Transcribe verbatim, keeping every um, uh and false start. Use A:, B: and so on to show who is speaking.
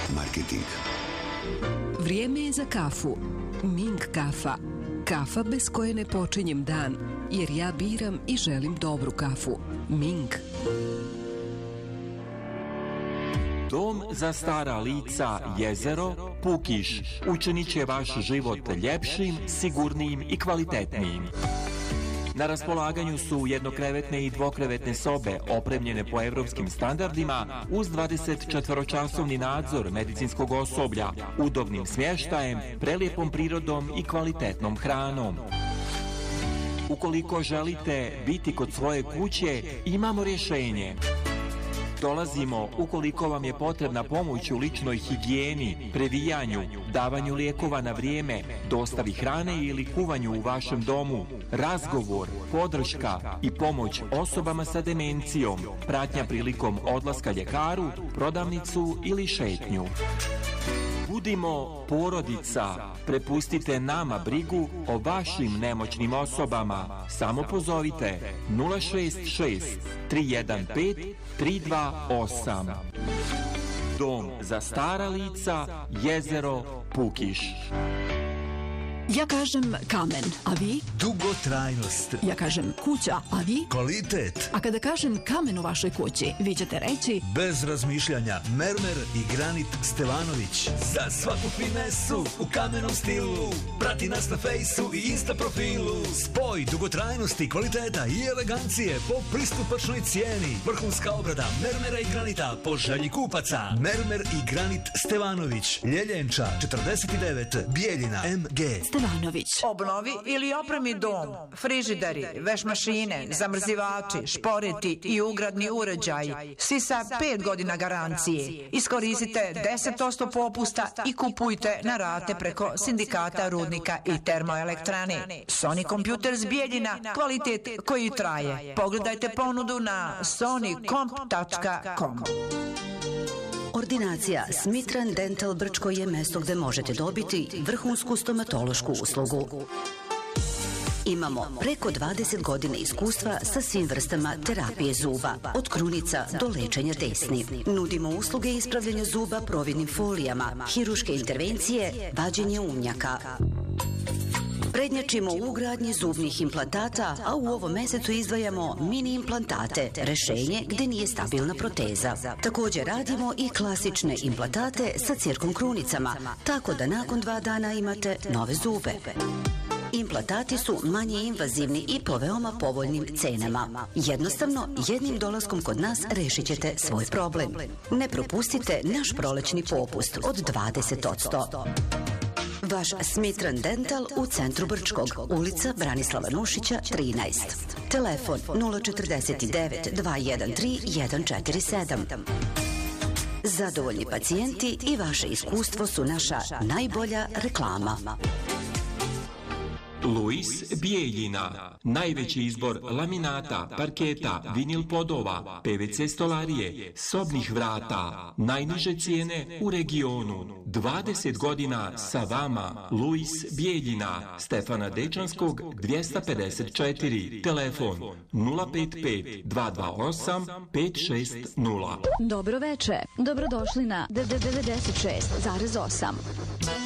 A: marketing.
B: Vrijeme je za kafu. Ming kafa. Kafa bez koje ne počinjem dan, jer ja biram i želim dobru kafu. Ming.
C: Dom za stara lica Jezero, Pukiš, učinit će vaš život ljepšim, sigurnijim i kvalitetnijim. Na raspolaganju su jednokrevetne i dvokrevetne sobe opremljene po evropskim standardima uz dvadesetčetvoročasovni nadzor medicinskog osoblja, udobnim smještajem, prelijepom prirodom i kvalitetnom hranom. Ukoliko želite biti kod svoje kuće, imamo rješenje. Dolazimo ukoliko vam je potrebna pomoć u ličnoj higijeni, previjanju, davanju lijekova na vrijeme, dostavi hrane ili kuvanju u vašem domu, razgovor, podrška i pomoć osobama sa demencijom, pratnja prilikom odlaska ljekaru, prodavnicu ili šetnju. Budimo porodica, prepustite nama brigu o vašim nemoćnim osobama. Samo pozovite nula šest šest tri jedan pet tri dva osam. Dom za stara lica Jezero, Pukiš.
D: Ja kažem kamen, a vi?
E: Dugotrajnost.
D: Ja kažem kuća, a vi?
E: Kvalitet.
D: A kada kažem kamen u vašoj kući, vi ćete reći?
E: Bez razmišljanja, mermer i granit Stevanović. Za svaku finesu u kamenom stilu. Prati nas na fejsu i insta profilu. Spoj dugotrajnosti, kvaliteta i elegancije po pristupačnoj cijeni. Vrhunska obrada mermera i granita po želji kupaca. Mermer i granit Stevanović. Ljeljenča četrdeset devet, Bijeljina, M G.
D: Stevanović.
F: Obnovi ili opremi dom, frižideri, veš mašine, zamrzivači, šporeti i ugradni uređaji, svi sa pet godina garancije. Iskoristite deset posto popusta i kupujte na rate preko sindikata rudnika i termoelektrane. Sony Computers Bijeljina, kvalitet koji traje. Pogledajte ponudu na sony comp tačka com.
G: Ordinacija Smitran Dental Brčko je mjesto gdje možete dobiti vrhunsku stomatološku uslugu. Imamo preko dvadeset godina iskustva sa svim vrstama terapije zuba, od krunica do lečenja desni. Nudimo usluge ispravljanja zuba providnim folijama, hiruške intervencije, vađenje umnjaka. Prednjačimo u ugradnji zubnih implantata, a u ovom mjesecu izdvajamo mini implantate, rješenje gdje nije stabilna proteza. Također radimo i klasične implantate sa cirkom krunicama, tako da nakon dva dana imate nove zube. Implantati su manje invazivni i po veoma povoljnim cenama. Jednostavno, jednim dolaskom kod nas rešit ćete svoj problem. Ne propustite naš prolećni popust od dvadeset posto. Vaš Smitran Dental u centru Brčkog, ulica Branislava Nušića trinaest. Telefon nula četrdeset devet dva jedan tri jedan četiri sedam. Zadovoljni pacijenti i vaše iskustvo su naša najbolja reklama.
C: Luis Bijeljina. Najveći izbor laminata, parketa, vinil podova, P V C stolarije, sobnih vrata. Najniže cijene u regionu. dvadeset godina sa vama. Luis Bijeljina. Stefana Dečanskog dvjesto pedeset četiri. Telefon nula pet pet dva dva osam pet šest nula.
H: Dobro veče. Dobrodošli na devedeset šest zarez osam.